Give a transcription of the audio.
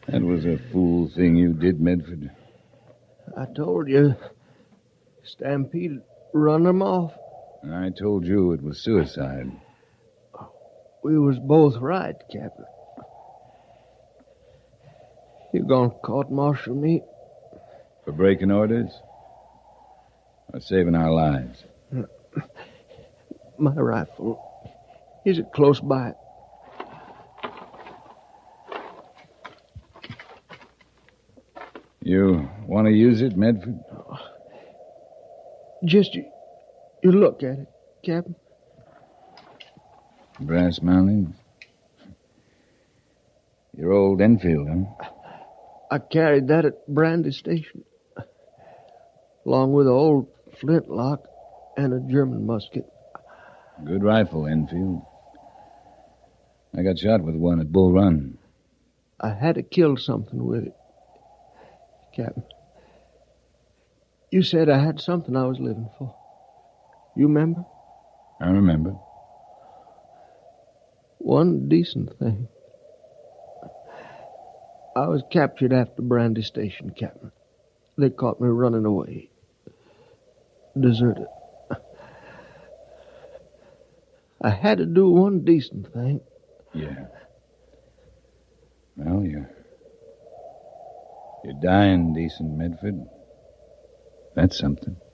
That was a fool thing you did, Medford. I told you, Stampede run them off. I told you it was suicide. We was both right, Captain. You gonna court-martial me? For breaking orders? Or saving our lives? My rifle. Is it close by? You want to use it, Medford? Just you look at it, Captain. Brass mountings? Your old Enfield, huh? I carried that at Brandy Station, along with an old flintlock and a German musket. Good rifle, Enfield. I got shot with one at Bull Run. I had to kill something with it, Captain. You said I had something I was living for. You remember? I remember. One decent thing. I was captured after Brandy Station, Captain. They caught me running away. Deserted. I had to do one decent thing. Yeah. Well, you're dying decent, Medford. That's something.